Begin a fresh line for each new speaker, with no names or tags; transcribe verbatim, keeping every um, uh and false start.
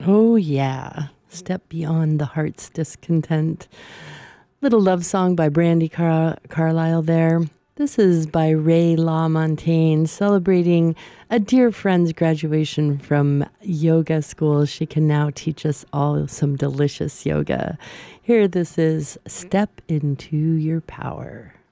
Oh, yeah. Step Beyond the Heart's Discontent. Little love song by Brandi Car- Carlile there. This is by Ray LaMontagne, celebrating a dear friend's graduation from yoga school. She can now teach us all some delicious yoga. Here, this is Step Into Your Power.